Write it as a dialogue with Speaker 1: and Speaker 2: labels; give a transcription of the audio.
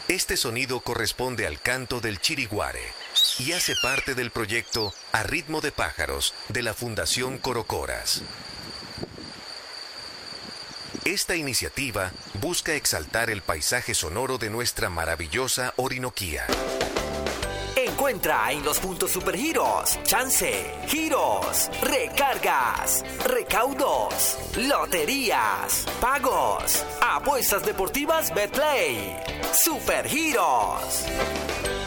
Speaker 1: Este sonido corresponde al canto del chiriguare y hace parte del proyecto A Ritmo de Pájaros de la Fundación Corocoras. Esta iniciativa busca exaltar el paisaje sonoro de nuestra maravillosa Orinoquía.
Speaker 2: Encuentra en los puntos Supergiros, chance, giros, recargas, recaudos, loterías, pagos, apuestas deportivas Betplay. Supergiros.